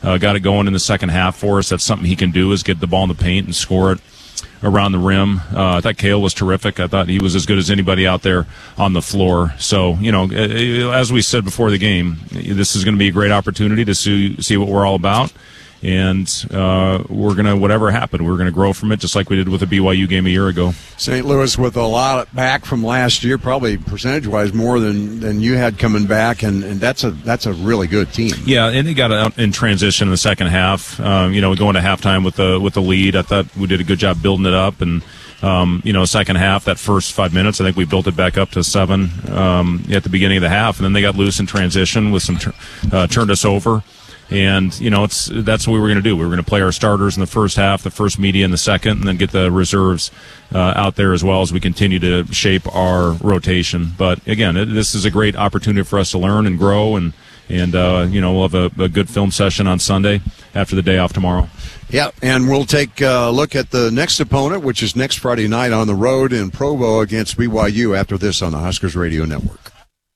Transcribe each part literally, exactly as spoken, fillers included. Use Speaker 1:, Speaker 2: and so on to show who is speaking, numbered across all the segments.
Speaker 1: uh, got it going in the second half for us. That's something he can do, is get the ball in the paint and score it around the rim. Uh, I thought Cale was terrific. I thought he was as good as anybody out there on the floor. So, you know, as we said before the game, this is going to be a great opportunity to see, see what we're all about. And uh, we're going to, whatever happened, we're going to grow from it, just like we did with the B Y U game a year ago.
Speaker 2: Saint Louis with a lot back from last year, probably percentage-wise more than, than you had coming back, and, and that's a that's a really good team.
Speaker 1: Yeah, and they got out in transition in the second half. Um, you know, going to halftime with the with the lead, I thought we did a good job building it up, and um, you know, second half, that first five minutes, I think we built it back up to seven um, at the beginning of the half, and then they got loose in transition with some uh, turned us over. And, you know, it's that's what we were going to do. We were going to play our starters in the first half, the first media in the second, and then get the reserves uh, out there as well as we continue to shape our rotation. But, again, it, this is a great opportunity for us to learn and grow, and, and uh, you know, we'll have a, a good film session on Sunday after the day off tomorrow.
Speaker 2: Yeah, and we'll take a look at the next opponent, which is next Friday night on the road in Provo against B Y U after this on the Huskers Radio Network.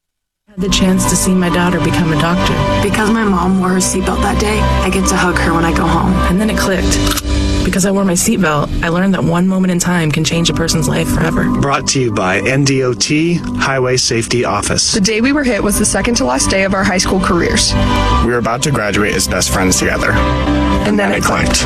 Speaker 3: The chance to see my daughter become a doctor.
Speaker 4: Because my mom wore her seatbelt that day, I get to hug her when I go home.
Speaker 3: And then it clicked. Because I wore my seatbelt, I learned that one moment in time can change a person's life forever.
Speaker 5: Brought to you by N D O T Highway Safety Office.
Speaker 6: The day we were hit was the second to last day of our high school careers.
Speaker 5: We were about to graduate as best friends together.
Speaker 6: And then it clicked.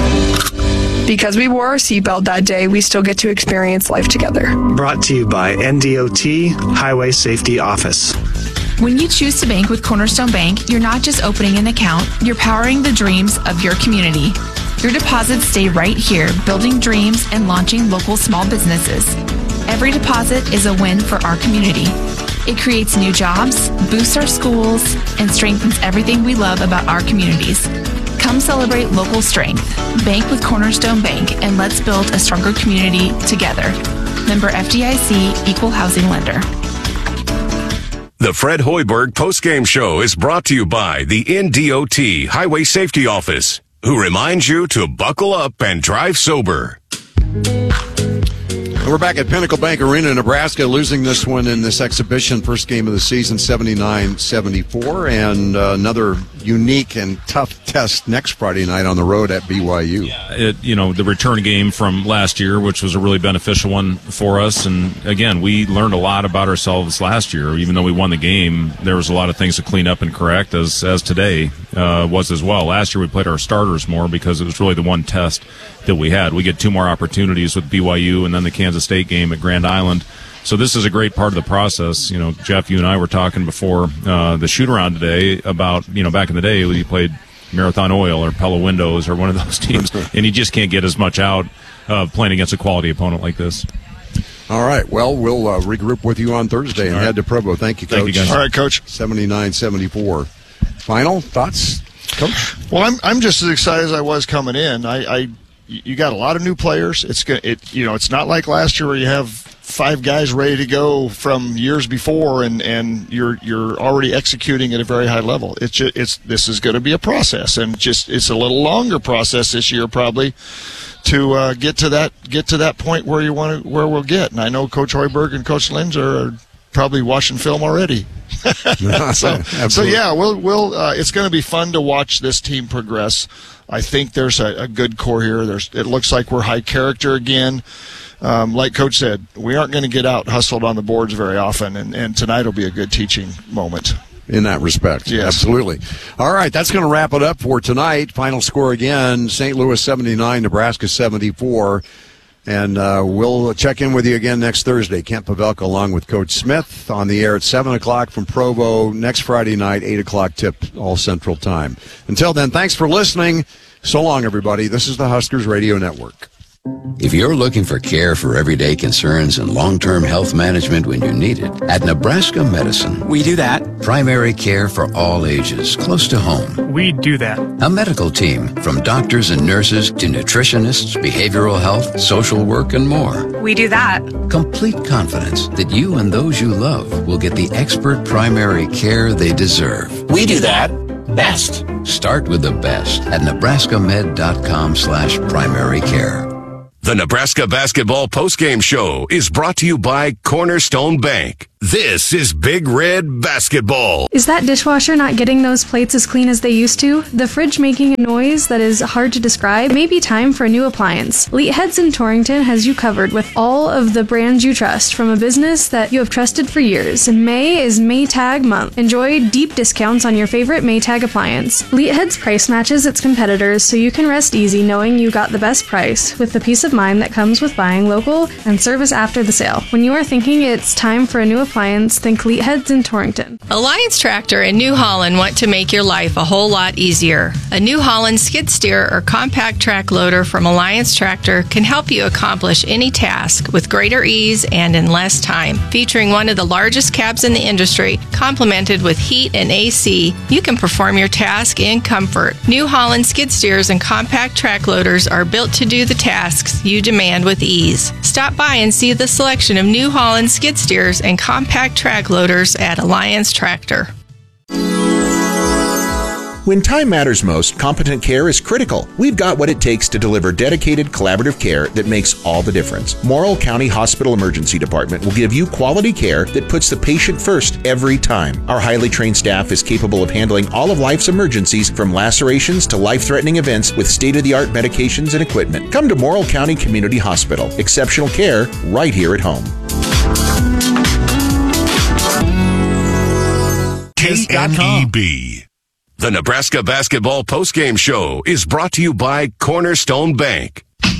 Speaker 6: Because we wore our seatbelt that day, we still get to experience life together.
Speaker 5: Brought to you by N D O T Highway Safety Office.
Speaker 7: When you choose to bank with Cornerstone Bank, you're not just opening an account, you're powering the dreams of your community. Your deposits stay right here, building dreams and launching local small businesses. Every deposit is a win for our community. It creates new jobs, boosts our schools, and strengthens everything we love about our communities. Come celebrate local strength. Bank with Cornerstone Bank, and let's build a stronger community together. Member F D I C, Equal Housing Lender.
Speaker 8: The Fred Hoiberg postgame show is brought to you by the N D O T Highway Safety Office, who reminds you to buckle up and drive sober.
Speaker 2: We're back at Pinnacle Bank Arena, Nebraska, losing this one in this exhibition, first game of the season, seventy-nine seventy-four, and uh, another unique and tough test next Friday night on the road at B Y U.
Speaker 1: Yeah, it, you know, the return game from last year, which was a really beneficial one for us, and again, we learned a lot about ourselves last year. Even though we won the game, there was a lot of things to clean up and correct, as as today uh, was as well. Last year we played our starters more because it was really the one test that we had. We get two more opportunities with B Y U and then the Kansas State game at Grand Island. So this is a great part of the process. You know, Jeff, you and I were talking before uh, the shoot-around today about, you know, back in the day when you played Marathon Oil or Pella Windows or one of those teams, and you just can't get as much out of playing against a quality opponent like this.
Speaker 2: All right. Well, we'll uh, regroup with you on Thursday and
Speaker 1: All right.
Speaker 2: head to Provo. Thank you, Coach.
Speaker 1: Thank you, guys.
Speaker 9: All right, Coach.
Speaker 2: seventy-nine seventy-four. Final thoughts, Coach?
Speaker 9: Well, I'm I'm just as excited as I was coming in. I, I you got a lot of new players. It's gonna, it you know, it's not like last year where you have five guys ready to go from years before, and, and you're you're already executing at a very high level. It's just, it's this is going to be a process, and just it's a little longer process this year probably to uh, get to that get to that point where you want to where we'll get. And I know Coach Hoiberg and Coach Linz are probably watching film already. so, so yeah, we'll we'll. Uh, it's going to be fun to watch this team progress. I think there's a, a good core here. There's. It looks like we're high character again. Um, like Coach said, we aren't going to get out hustled on the boards very often, and, and tonight will be a good teaching moment.
Speaker 2: In that respect,
Speaker 9: yes.
Speaker 2: Absolutely. All right, that's going to wrap it up for tonight. Final score again, Saint Louis seventy-nine, Nebraska seventy-four. And uh, we'll check in with you again next Thursday. Kent Pavelka along with Coach Smith on the air at seven o'clock from Provo. Next Friday night, eight o'clock tip, all Central Time. Until then, thanks for listening. So long, everybody. This is the Huskers Radio Network.
Speaker 10: If you're looking for care for everyday concerns and long-term health management when you need it, at Nebraska Medicine,
Speaker 11: we do that.
Speaker 10: Primary care for all ages, close to home.
Speaker 11: We do that.
Speaker 10: A medical team from doctors and nurses to nutritionists, behavioral health, social work, and more.
Speaker 12: We do that.
Speaker 10: Complete confidence that you and those you love will get the expert primary care they deserve.
Speaker 11: We do that best.
Speaker 10: Start with the best at nebraskamed.com slash primary care.
Speaker 8: The Nebraska Basketball Postgame Show is brought to you by Cornerstone Bank. This is Big Red Basketball.
Speaker 12: Is that dishwasher not getting those plates as clean as they used to? The fridge making a noise that is hard to describe? It may be time for a new appliance. Elite Heads in Torrington has you covered with all of the brands you trust from a business that you have trusted for years. May is Maytag month. Enjoy deep discounts on your favorite Maytag appliance. Elite Heads price matches its competitors so you can rest easy knowing you got the best price with the peace of mind that comes with buying local and service after the sale. When you are thinking it's time for a new appliance, think Elite Heads in Torrington.
Speaker 13: Alliance Tractor in New Holland want to make your life a whole lot easier. A New Holland skid steer or compact track loader from Alliance Tractor can help you accomplish any task with greater ease and in less time. Featuring one of the largest cabs in the industry, complemented with heat and A C, you can perform your task in comfort. New Holland skid steers and compact track loaders are built to do the tasks you demand with ease. Stop by and see the selection of New Holland skid steers and compact track loaders at Alliance Tractor.
Speaker 14: When time matters most, competent care is critical. We've got what it takes to deliver dedicated, collaborative care that makes all the difference. Morrill County Hospital Emergency Department will give you quality care that puts the patient first every time. Our highly trained staff is capable of handling all of life's emergencies, from lacerations to life-threatening events, with state-of-the-art medications and equipment. Come to Morrill County Community Hospital. Exceptional care right here at home.
Speaker 8: K N E B. The Nebraska Basketball Postgame Show is brought to you by Cornerstone Bank.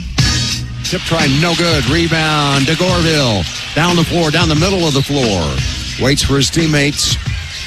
Speaker 2: Tip try, no good. Rebound to Goreville. Down the floor, down the middle of the floor. Waits for his teammates.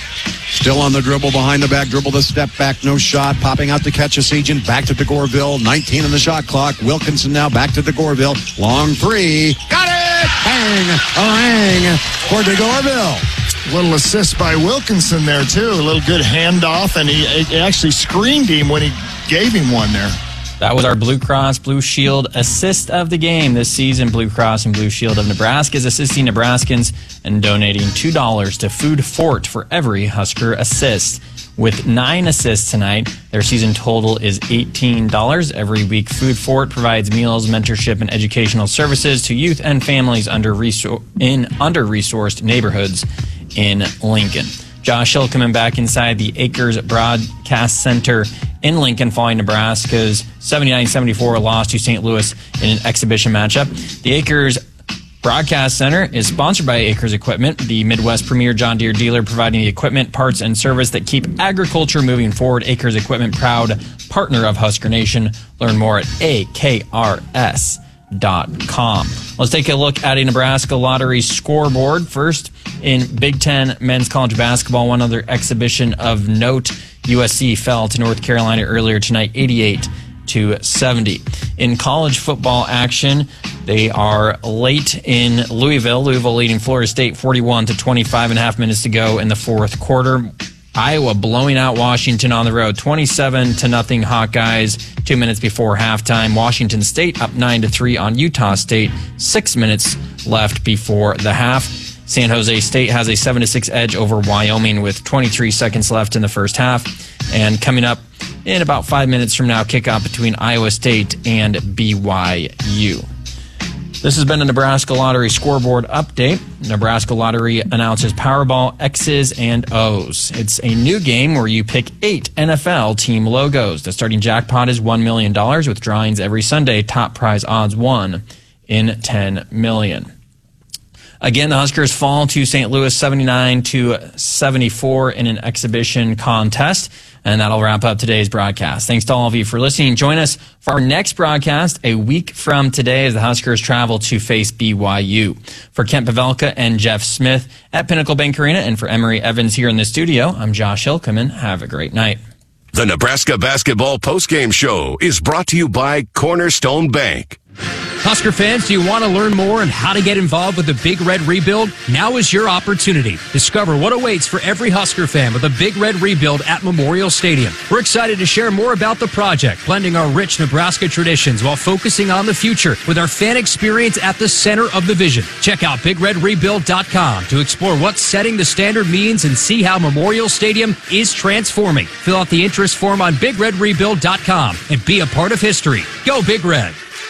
Speaker 2: Still on the dribble, behind the back dribble, the step back, no shot. Popping out to catch a Agent. Back to DeGoreville. nineteen on the shot clock. Wilkinson now back to DeGoreville. Long three. Got it! Bang! Orang for DeGoreville.
Speaker 9: Little assist by Wilkinson there, too. A little good handoff, and he, he actually screened him when he gave him one there.
Speaker 15: That was our Blue Cross Blue Shield assist of the game this season. Blue Cross and Blue Shield of Nebraska is assisting Nebraskans and donating two dollars to Food Fort for every Husker assist. With nine assists tonight, their season total is eighteen dollars. Every week, Food Fort provides meals, mentorship, and educational services to youth and families under resor- in under-resourced neighborhoods in Lincoln. Josh Hill coming back inside the Acres Broadcast Center in Lincoln following Nebraska's seventy-nine seventy-four loss to Saint Louis in an exhibition matchup. The Acres Broadcast Center is sponsored by Acres Equipment, the Midwest premier John Deere dealer providing the equipment, parts, and service that keep agriculture moving forward. Acres Equipment, proud partner of Husker Nation. Learn more at A K R S dot com. Let's take a look at a Nebraska Lottery scoreboard. First, in Big Ten men's college basketball, one other exhibition of note. U S C fell to North Carolina earlier tonight, eighty-eight to seventy. In college football action, they are late in Louisville. Louisville leading Florida State forty-one to twenty-five and a half minutes to go in the fourth quarter. Iowa blowing out Washington on the road, twenty-seven to nothing Hawkeyes, two minutes before halftime. Washington State up nine to three on Utah State, six minutes left before the half. San Jose State has a seven to six edge over Wyoming with twenty-three seconds left in the first half. And coming up in about five minutes from now, kickoff between Iowa State and B Y U. This has been a Nebraska Lottery scoreboard update. Nebraska Lottery announces Powerball X's and O's. It's a new game where you pick eight N F L team logos. The starting jackpot is one million dollars with drawings every Sunday. Top prize odds one in ten million dollars. Again, the Huskers fall to Saint Louis seventy-nine to seventy-four in an exhibition contest. And that'll wrap up today's broadcast. Thanks to all of you for listening. Join us for our next broadcast a week from today as the Huskers travel to face B Y U. For Kent Pavelka and Jeff Smith at Pinnacle Bank Arena, and for Emery Evans here in the studio, I'm Josh Hilkeman. Have a great night.
Speaker 8: The Nebraska Basketball Postgame Show is brought to you by Cornerstone Bank.
Speaker 16: Husker fans, do you want to learn more on how to get involved with the Big Red Rebuild? Now is your opportunity. Discover what awaits for every Husker fan with the Big Red Rebuild at Memorial Stadium. We're excited to share more about the project, blending our rich Nebraska traditions while focusing on the future with our fan experience at the center of the vision. Check out big red rebuild dot com to explore what setting the standard means and see how Memorial Stadium is transforming. Fill out the interest form on big red rebuild dot com and be a part of history. Go Big Red!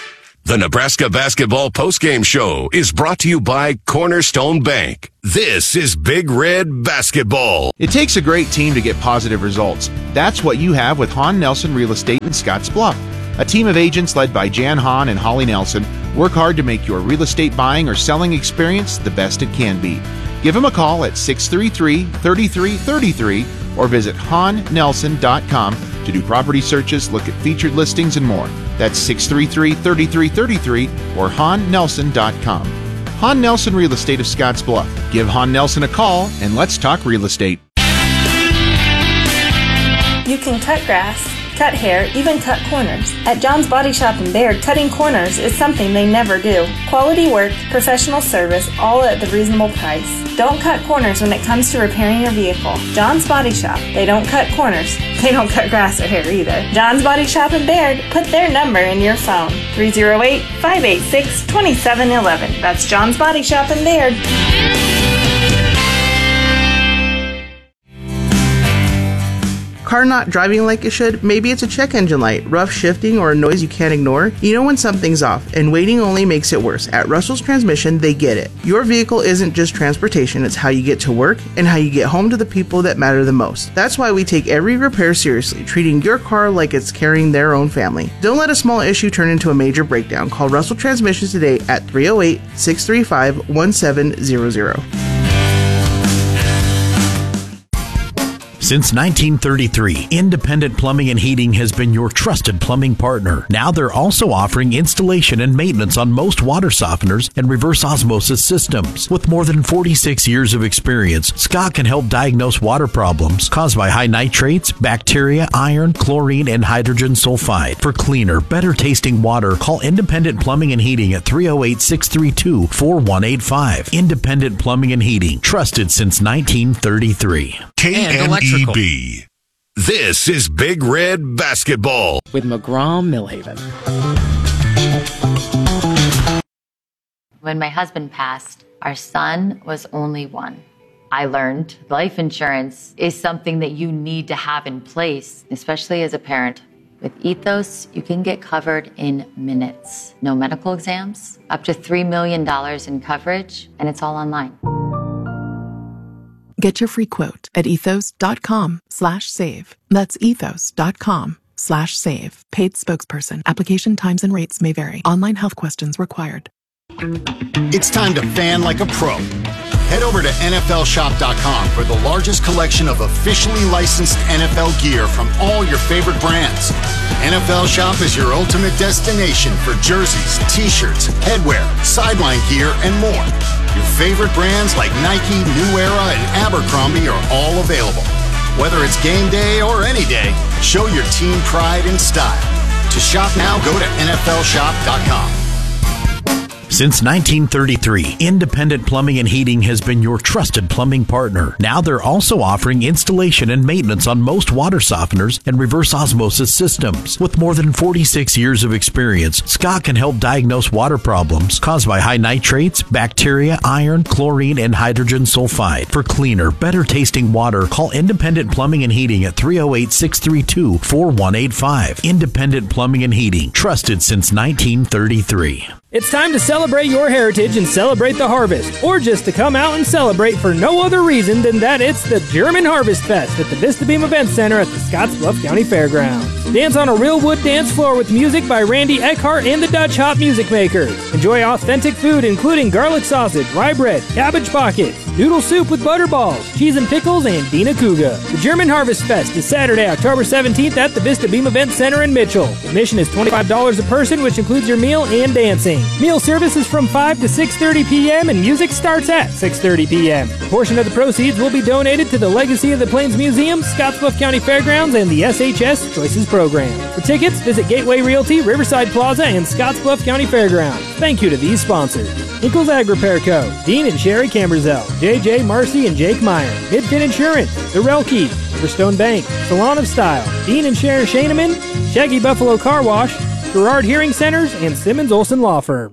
Speaker 8: The Nebraska Basketball Postgame Show is brought to you by Cornerstone Bank. This is Big Red Basketball.
Speaker 14: It takes a great team to get positive results. That's what you have with Hahn Nelson Real Estate in Scotts Bluff. A team of agents led by Jan Hahn and Holly Nelson work hard to make your real estate buying or selling experience the best it can be. Give them a call at six three three, three three three three or visit hahn nelson dot com to do property searches, look at featured listings, and more. That's six three three, three three three three or hahn nelson dot com. Hahn Nelson Real Estate of Scotts Bluff. Give Hahn Nelson a call and let's talk real estate.
Speaker 17: You can cut grass, cut hair, even cut corners. At John's Body Shop in Baird, cutting corners is something they never do. Quality work, professional service, all at the reasonable price. Don't cut corners when it comes to repairing your vehicle. John's Body Shop. They don't cut corners. They don't cut grass or hair either. John's Body Shop in Baird. Put their number in your phone. three oh eight, five eight six, two seven one one. That's John's Body Shop in Baird.
Speaker 18: Car not driving like it should? Maybe it's a check engine light, rough shifting, or a noise you can't ignore? You know when something's off, and waiting only makes it worse. At Russell's Transmission, they get it. Your vehicle isn't just transportation, it's how you get to work and how you get home to the people that matter the most. That's why we take every repair seriously, treating your car like it's carrying their own family. Don't let a small issue turn into a major breakdown. Call Russell Transmissions today at three oh eight, six three five, one seven zero zero.
Speaker 19: Since nineteen thirty-three, Independent Plumbing and Heating has been your trusted plumbing partner. Now they're also offering installation and maintenance on most water softeners and reverse osmosis systems. With more than forty-six years of experience, Scott can help diagnose water problems caused by high nitrates, bacteria, iron, chlorine, and hydrogen sulfide. For cleaner, better tasting water, call Independent Plumbing and Heating at three oh eight, six three two, four one eight five. Independent Plumbing and Heating, trusted since nineteen thirty-three.
Speaker 8: K N E B. This is Big Red Basketball
Speaker 20: with McGraw Millhaven.
Speaker 21: When my husband passed, our son was only one. I learned life insurance is something that you need to have in place, especially as a parent. With Ethos, you can get covered in minutes. No medical exams, up to three million dollars in coverage, and it's all online.
Speaker 22: Get your free quote at ethos.com slash save. That's ethos.com slash save. Paid spokesperson. Application times and rates may vary. Online health questions required.
Speaker 23: It's time to fan like a pro. Head over to N F L shop dot com for the largest collection of officially licensed N F L gear from all your favorite brands. N F L Shop is your ultimate destination for jerseys, t-shirts, headwear, sideline gear, and more. Your favorite brands like Nike, New Era, and Abercrombie are all available. Whether it's game day or any day, show your team pride and style. To shop now, go to N F L shop dot com.
Speaker 19: Since nineteen thirty-three, Independent Plumbing and Heating has been your trusted plumbing partner. Now they're also offering installation and maintenance on most water softeners and reverse osmosis systems. With more than forty-six years of experience, Scott can help diagnose water problems caused by high nitrates, bacteria, iron, chlorine, and hydrogen sulfide. For cleaner, better tasting water, call Independent Plumbing and Heating at three oh eight, six three two, four one eight five. Independent Plumbing and Heating, trusted since nineteen thirty-three.
Speaker 24: It's time to celebrate your heritage and celebrate the harvest, or just to come out and celebrate for no other reason than that it's the German Harvest Fest at the Vista Beam Event Center at the Scottsbluff County Fairgrounds. Dance on a real wood dance floor with music by Randy Eckhart and the Dutch Hop Music Makers. Enjoy authentic food including garlic sausage, rye bread, cabbage pockets, noodle soup with butterballs, cheese and pickles, and Dina Kuga. The German Harvest Fest is Saturday, October seventeenth at the Vista Beam Event Center in Mitchell. Admission is twenty-five dollars a person, which includes your meal and dancing. Meal service is from five to six thirty p.m. and music starts at six thirty p.m. A portion of the proceeds will be donated to the Legacy of the Plains Museum, Scottsbluff County Fairgrounds, and the S H S Choices Program. For tickets, visit Gateway Realty, Riverside Plaza, and Scottsbluff County Fairgrounds. Thank you to these sponsors: Nichols Ag Repair Co., Dean and Sherry Camberzell, J J Marcy and Jake Meyer, Midfin Insurance, The Relke, Riverstone Bank, Salon of Style, Dean and Sherry Shaneman, Shaggy Buffalo Car Wash, Gerard Hearing Centers, and Simmons Olson Law Firm.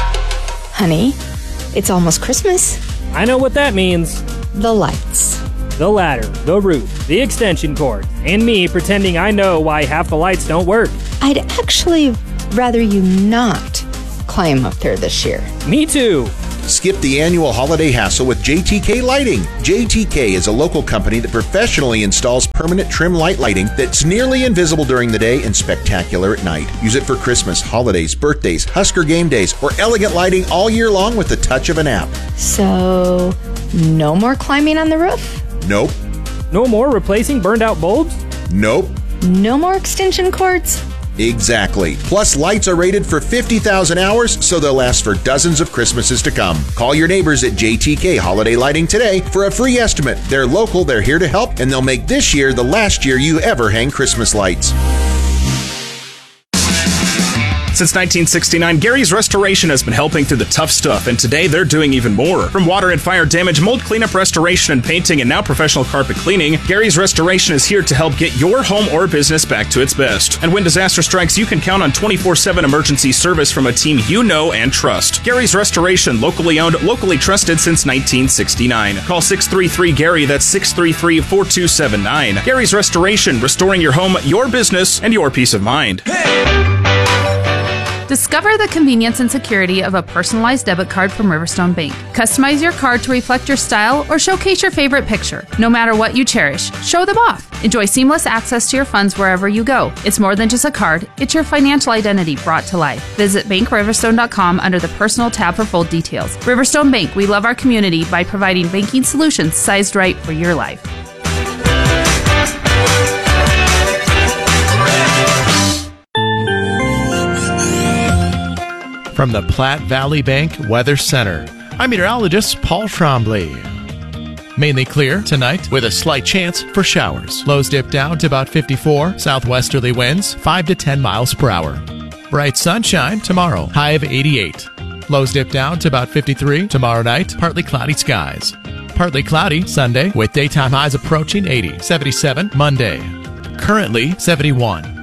Speaker 25: Honey, it's almost Christmas.
Speaker 24: I know what that means.
Speaker 25: The lights.
Speaker 24: the ladder, the roof, the extension cord, and me pretending I know why half the lights don't work.
Speaker 3: I'd actually rather you not climb up there this year.
Speaker 24: Me too.
Speaker 14: Skip the annual holiday hassle with J T K Lighting. J T K is a local company that professionally installs permanent trim light lighting that's nearly invisible during the day and spectacular at night. Use it for Christmas, holidays, birthdays, Husker game days, or elegant lighting all year long with the touch of an app.
Speaker 3: So, no more climbing on the roof?
Speaker 14: Nope.
Speaker 24: No more replacing burned out bulbs?
Speaker 14: Nope.
Speaker 3: No more extension cords?
Speaker 14: Exactly. Plus, lights are rated for fifty thousand hours, so they'll last for dozens of Christmases to come. Call your neighbors at J T K Holiday Lighting today for a free estimate. They're local, they're here to help, and they'll make this year the last year you ever hang Christmas lights.
Speaker 4: Since nineteen sixty-nine, Gary's Restoration has been helping through the tough stuff, and today they're doing even more. From water and fire damage, mold cleanup, restoration, and painting, and now professional carpet cleaning, Gary's Restoration is here to help get your home or business back to its best. And when disaster strikes, you can count on twenty-four seven emergency service from a team you know and trust. Gary's Restoration, locally owned, locally trusted since nineteen sixty-nine. Call six three three Gary, that's six three three, four two seven nine. Gary's Restoration, restoring your home, your business, and your peace of mind.
Speaker 7: Discover the convenience and security of a personalized debit card from Riverstone Bank. Customize your card to reflect your style or showcase your favorite picture. No matter what you cherish, show them off. Enjoy seamless access to your funds wherever you go. It's more than just a card, it's your financial identity brought to life. Visit bank riverstone dot com under the Personal tab for full details. Riverstone Bank, we love our community by providing banking solutions sized right for your life.
Speaker 6: From the Platte Valley Bank Weather Center, I'm meteorologist Paul Trombley. Mainly clear tonight with a slight chance for showers. Lows dip down to about fifty-four, southwesterly winds five to ten miles per hour. Bright sunshine tomorrow, high of eighty-eight. Lows dip down to about fifty-three. Tomorrow night, partly cloudy skies. Partly cloudy Sunday with daytime highs approaching eighty. seventy-seven Monday. Currently seventy-one.